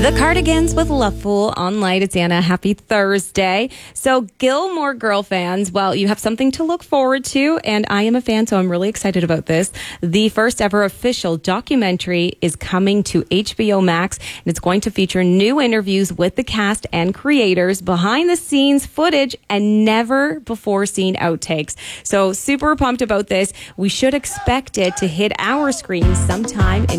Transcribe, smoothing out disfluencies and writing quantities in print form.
The Cardigans with Love Fool on Light. It's Anna. Happy Thursday. So Gilmore Girl fans, well, you have something to look forward to, and I am a fan, so I'm really excited about this. The first ever official documentary is coming to HBO Max, and it's going to feature new interviews with the cast and creators, behind the scenes footage, and never before seen outtakes. So super pumped about this. We should expect it to hit our screens sometime in